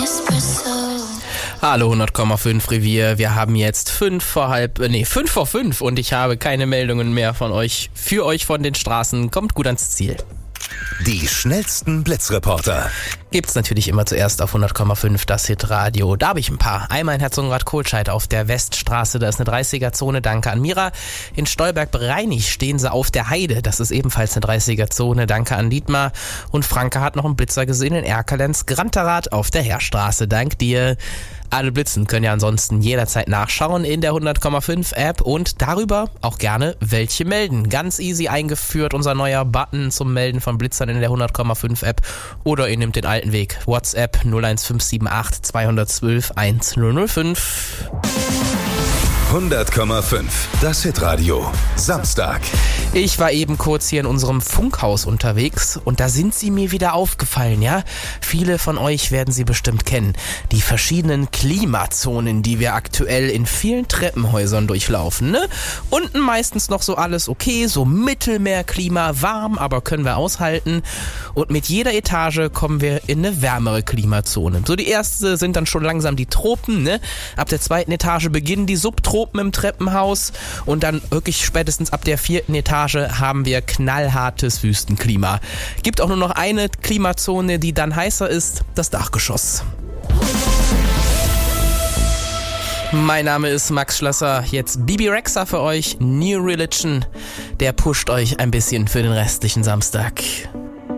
Hallo 100,5 Revier, wir haben jetzt 5 vor 5 und ich habe keine Meldungen mehr von euch. Für euch von den Straßen, kommt gut ans Ziel. Die schnellsten Blitzreporter Gibt's natürlich immer zuerst auf 100,5 das Hitradio. Da habe ich ein paar. Einmal in Herzogenrath-Kohlscheid auf der Weststraße, da ist eine 30er-Zone, danke an Mira. In Stolberg-Breinig stehen sie auf der Heide, das ist ebenfalls eine 30er-Zone, danke an Dietmar. Und Franke hat noch einen Blitzer gesehen in Erkelenz, Granterath auf der Heerstraße, dank dir. Alle Blitzen können ja ansonsten jederzeit nachschauen in der 100,5 App und darüber auch gerne welche melden. Ganz easy eingeführt, unser neuer Button zum Melden von Blitzern in der 100,5 App oder ihr nehmt den alten Weg. WhatsApp 01578 212 1005. 100,5 das Hitradio Samstag. Ich war eben kurz hier in unserem Funkhaus unterwegs und da sind sie mir wieder aufgefallen, ja? Viele von euch werden sie bestimmt kennen. Die verschiedenen Klimazonen, die wir aktuell in vielen Treppenhäusern durchlaufen, ne? Unten meistens noch so alles okay, so Mittelmeerklima, warm, aber können wir aushalten. Und mit jeder Etage kommen wir in eine wärmere Klimazone. So die erste sind dann schon langsam die Tropen, ne? Ab der zweiten Etage beginnen die Subtropen im Treppenhaus und dann wirklich spätestens ab der 4. Etage haben wir knallhartes Wüstenklima. Gibt auch nur noch eine Klimazone, die dann heißer ist, das Dachgeschoss. Mein Name ist Max Schlösser, jetzt Bibi Rexha für euch, New Religion, der pusht euch ein bisschen für den restlichen Samstag.